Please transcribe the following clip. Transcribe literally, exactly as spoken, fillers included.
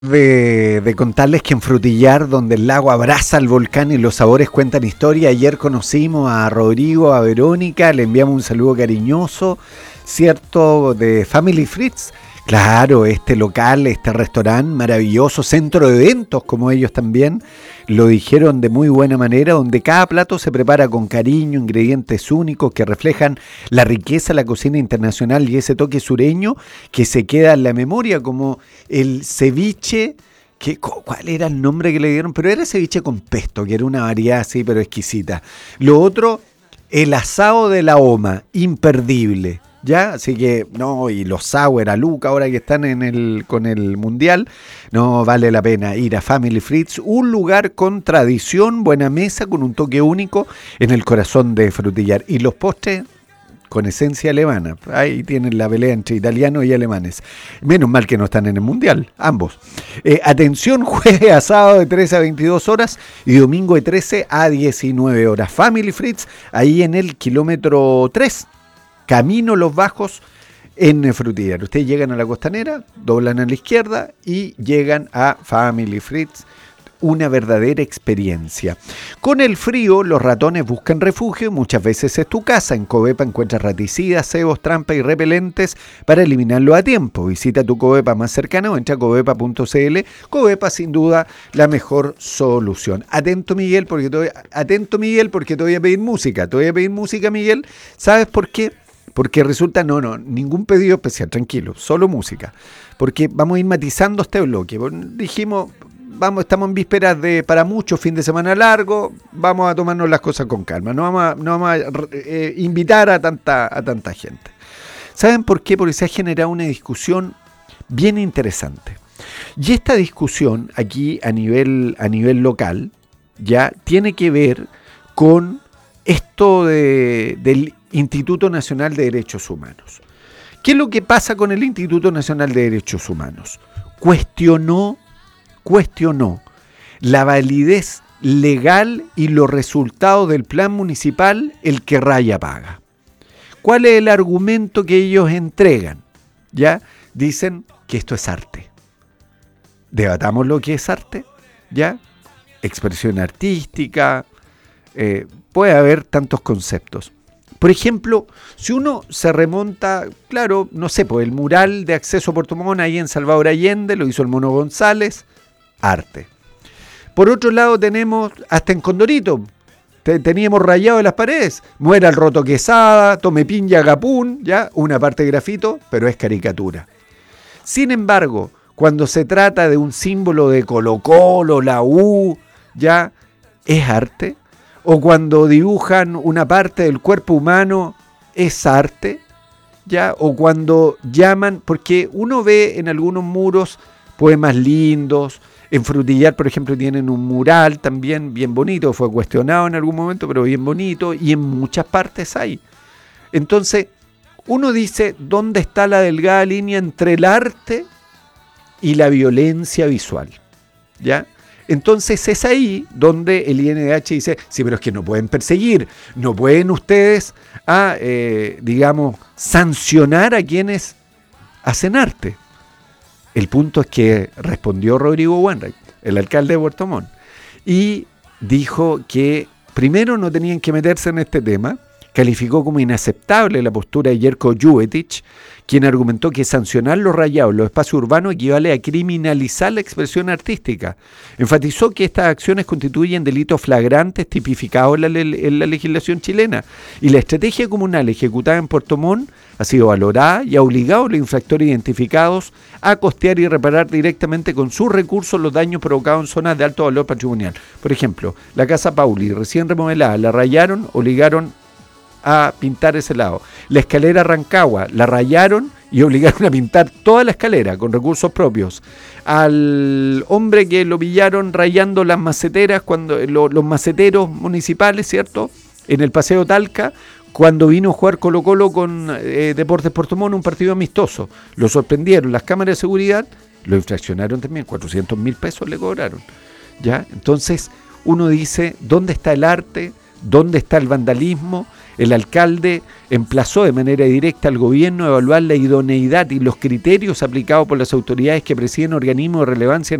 De, de contarles que en Frutillar, donde el lago abraza al volcán y los sabores cuentan historia, ayer conocimos a Rodrigo, a Verónica, le enviamos un saludo cariñoso, ¿cierto? De Family Fritz. Claro, este local, este restaurante maravilloso, centro de eventos, como ellos también lo dijeron de muy buena manera, donde cada plato se prepara con cariño, ingredientes únicos que reflejan la riqueza de la cocina internacional y ese toque sureño que se queda en la memoria, como el ceviche. Que, ¿cuál era el nombre que le dieron? Pero era ceviche con pesto, que era una variedad así, pero exquisita. Lo otro, el asado de la Oma, imperdible. ¿Ya? Así que, no, y los Sauer a Luca, ahora que están en el, con el Mundial, no vale la pena ir a Family Fritz, un lugar con tradición, buena mesa, con un toque único en el corazón de Frutillar. Y los postres con esencia alemana, ahí tienen la pelea entre italianos y alemanes. Menos mal que no están en el Mundial, ambos. Eh, atención, jueves a sábado de trece a veintidós horas y domingo de trece a diecinueve horas. Family Fritz, ahí en el kilómetro tres. Camino Los Bajos en Frutillar. Ustedes llegan a la Costanera, doblan a la izquierda y llegan a Family Fritz. Una verdadera experiencia. Con el frío, los ratones buscan refugio, muchas veces es tu casa. En Covepa encuentras raticidas, cebos, trampas y repelentes para eliminarlo a tiempo. Visita tu Covepa más cercana o entra a covepa punto c l. Covepa, sin duda, la mejor solución. Atento, Miguel, porque te voy, atento, Miguel, porque te voy a pedir música. Te voy a pedir música, Miguel. ¿Sabes por qué? Porque resulta, no, no, ningún pedido especial, tranquilo, solo música. Porque vamos a ir matizando este bloque. Dijimos, vamos, estamos en vísperas de, para muchos, fin de semana largo, vamos a tomarnos las cosas con calma, no vamos a, no vamos a eh, invitar a tanta, a tanta gente. ¿Saben por qué? Porque se ha generado una discusión bien interesante. Y esta discusión aquí a nivel, a nivel local, ya tiene que ver con esto de, del Instituto Nacional de Derechos Humanos. ¿Qué es lo que pasa con el Instituto Nacional de Derechos Humanos? Cuestionó, cuestionó la validez legal y los resultados del plan municipal El que raya paga. ¿Cuál es el argumento que ellos entregan? ¿Ya? Dicen que esto es arte. Debatamos lo que es arte, ¿ya? Expresión artística, eh, puede haber tantos conceptos. Por ejemplo, si uno se remonta, claro, no sé, pues el mural de acceso a Puerto Montt ahí en Salvador Allende, lo hizo el Mono González, arte. Por otro lado tenemos, hasta en Condorito, te, teníamos rayado en las paredes, muera el Roto Quesada, Tomepín y Agapún, ya, una parte de grafito, pero es caricatura. Sin embargo, cuando se trata de un símbolo de Colo-Colo, la U, ya, ¿es arte? O cuando dibujan una parte del cuerpo humano, ¿es arte? ¿Ya? O cuando llaman, porque uno ve en algunos muros poemas lindos, en Frutillar, por ejemplo, tienen un mural también bien bonito, fue cuestionado en algún momento, pero bien bonito, y en muchas partes hay. Entonces, uno dice, ¿dónde está la delgada línea entre el arte y la violencia visual? ¿Ya? Entonces es ahí donde el I N D H dice, sí, pero es que no pueden perseguir, no pueden ustedes, ah, eh, digamos, sancionar a quienes hacen arte. El punto es que respondió Rodrigo Wainwright, el alcalde de Puerto Montt, y dijo que primero no tenían que meterse en este tema, calificó como inaceptable la postura de Jerko Juvetich, quien argumentó que sancionar los rayados en los espacios urbanos equivale a criminalizar la expresión artística. Enfatizó que estas acciones constituyen delitos flagrantes tipificados en la, en la legislación chilena y la estrategia comunal ejecutada en Puerto Montt ha sido valorada y ha obligado a los infractores identificados a costear y reparar directamente con sus recursos los daños provocados en zonas de alto valor patrimonial. Por ejemplo, la Casa Pauli, recién remodelada, la rayaron, obligaron a pintar ese lado. La escalera Rancagua la rayaron y obligaron a pintar toda la escalera con recursos propios. Al hombre que lo pillaron rayando las maceteras, cuando lo, los maceteros municipales, ¿cierto? En el Paseo Talca, cuando vino a jugar Colo Colo con eh, Deportes Puerto Montt, un partido amistoso. Lo sorprendieron las cámaras de seguridad, lo infraccionaron también, cuatrocientos mil pesos le cobraron. ¿Ya? Entonces uno dice, ¿dónde está el arte? ¿Dónde está el vandalismo? El alcalde emplazó de manera directa al gobierno a evaluar la idoneidad y los criterios aplicados por las autoridades que presiden organismos de relevancia